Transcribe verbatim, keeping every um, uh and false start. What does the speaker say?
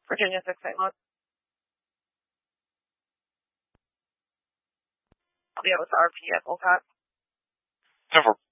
Virginia six Saint Louis. Yeah, with R P at Wolcott. ten four.